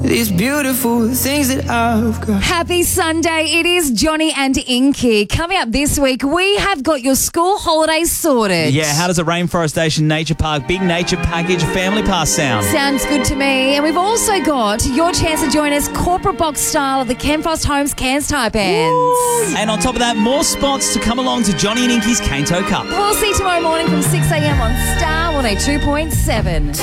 these beautiful things that I've got. Happy Sunday. It is Johnny and Inky. Coming up this week, we have got your school holidays sorted. Yeah, how does a Rainforestation Nature Park Big Nature Package Family Pass sound? Sounds good to me. And we've also got your chance to join us corporate box style at the Ken Frost Homes Cairns Tyre Bands. And on top of that, more spots to come along to Johnny and Inky's Cane Toe Cup. We'll see you tomorrow morning from 6 a.m. on Star 102.7.